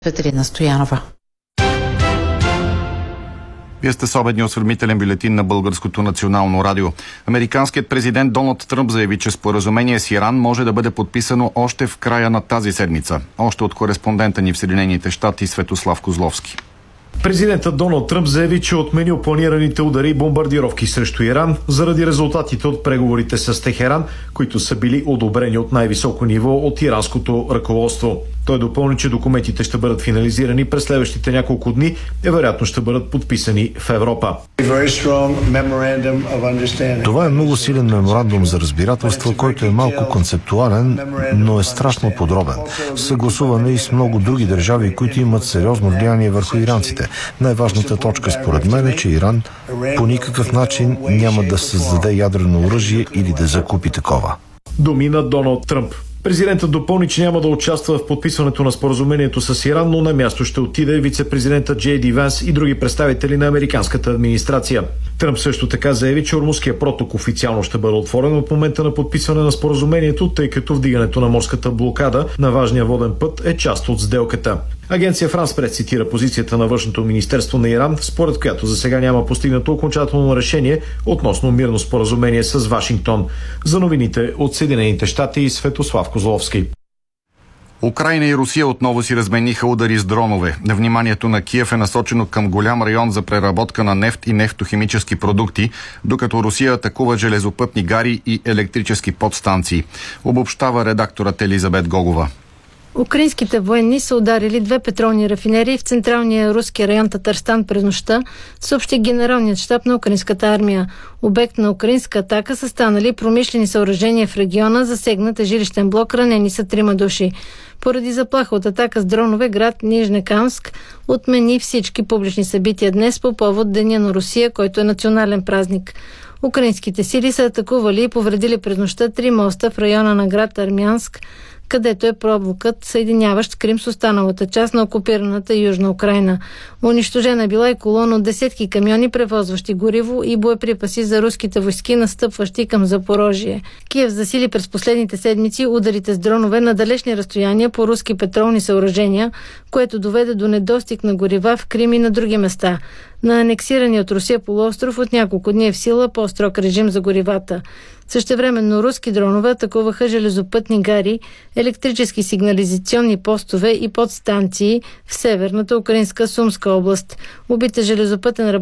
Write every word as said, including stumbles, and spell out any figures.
Петрина Стоянова. Вие сте с обедния осведомителен бюлетин на Българското национално радио. Американският президент Доналд Тръмп заяви, че споразумение с Иран може да бъде подписано още в края на тази седмица. Още от кореспондента ни в Съединените щати Светослав Козловски. Президентът Доналд Тръмп заяви, че е отменил планираните удари и бомбардировки срещу Иран заради резултатите от преговорите с Техеран, които са били одобрени от най-високо ниво от иранското ръководство. Той допълни, че документите ще бъдат финализирани през следващите няколко дни и вероятно ще бъдат подписани в Европа. Това е много силен меморандум за разбирателство, който е малко концептуален, но е страшно подробен. Съгласуван е и с много други държави, които имат сериозно влияние върху иранците. Най-важната точка според мен е, че Иран по никакъв начин няма да създаде ядрено оръжие или да закупи такова. Думи на Доналд Тръмп. Президентът допълни, че няма да участва в подписването на споразумението с Иран, но на място ще отиде вице-президентът Джей Ди Ванс и други представители на американската администрация. Тръмп също така заяви, че Ормузския проток официално ще бъде отворен от момента на подписване на споразумението, тъй като вдигането на морската блокада на важния воден път е част от сделката. Агенция Франс Прес цитира позицията на Външното министерство на Иран, според която за сега няма постигнато окончателно решение относно мирно споразумение с Вашингтон. За новините от Съединените щати и Светослав Козловски. Украйна и Русия отново си размениха удари с дронове. Вниманието на Киев е насочено към голям район за преработка на нефт и нефтохимически продукти, докато Русия атакува железопътни гари и електрически подстанции. Обобщава редакторът Елизабет Гогова. Украинските военни са ударили две петролни рафинерии в централния руски район Татарстан през нощта, съобщи генералният щаб на украинската армия. Обект на украинска атака са станали промишлени съоръжения в региона, засегнат е жилищен блок, ранени са трима души. Поради заплаха от атака с дронове, град Нижнекамск отмени всички публични събития днес по повод Деня на Русия, който е национален празник. Украинските сили са атакували и повредили през нощта три моста в района на град Армянск, където е провокът, съединяващ Крим с останалата част на окупираната Южна Украйна. Унищожена била и колона от десетки камиони, превозващи гориво и боеприпаси за руските войски, настъпващи към Запорожие. Киев засили през последните седмици ударите с дронове на далечни разстояния по руски петролни съоръжения, което доведе до недостиг на горива в Крим и на други места. На анексирания от Русия полуостров от няколко дни е в сила по-строг режим за горивата. Същевременно руски дронове атакуваха железопътни гари, електрически сигнализационни постове и подстанции в северната украинска Сумска област. Убит е железопътен